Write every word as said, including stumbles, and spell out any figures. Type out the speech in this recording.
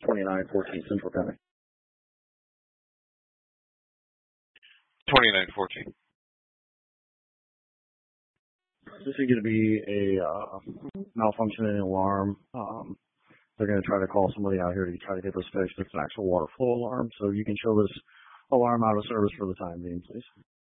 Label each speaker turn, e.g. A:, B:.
A: twenty-nine fourteen Central County.
B: twenty-nine fourteen.
A: This is going to be a uh, malfunctioning alarm. Um, they're going to try to call somebody out here to try to get this fixed. It's an actual water flow alarm, so you can show this alarm out of service for the time being, please.